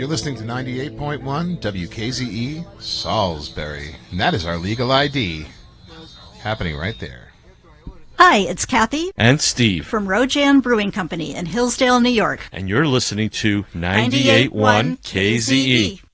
You're listening to 98.1 WKZE Salisbury, and that is our legal ID happening right there. Hi, it's Kathy and Steve from Rojan Brewing Company in Hillsdale, New York. And you're listening to 98.1 KZE.